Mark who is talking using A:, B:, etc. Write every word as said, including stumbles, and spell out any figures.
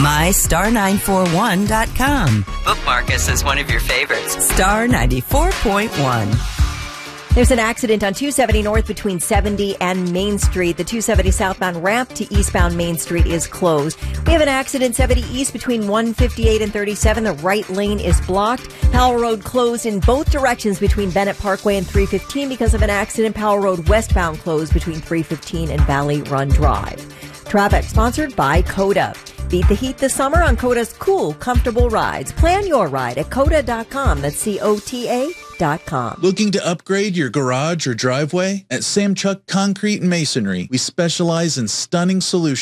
A: my star nine four one dot com. Bookmark us as one of your favorites. Star ninety-four point one.
B: There's an accident on two seventy North between seventy and Main Street. The two seventy southbound ramp to eastbound Main Street is closed. We have an accident seventy East between one fifty-eight and thirty-seven. The right lane is blocked. Powell Road closed in both directions between Bennett Parkway and three fifteen because of an accident. Powell Road westbound closed between three fifteen and Valley Run Drive. Traffic sponsored by Coda. Beat the heat this summer on Coda's cool, comfortable rides. Plan your ride at coda dot com. That's C O T A dot com.
C: Looking to upgrade your garage or driveway? At Samchuk Concrete and Masonry, we specialize in stunning solutions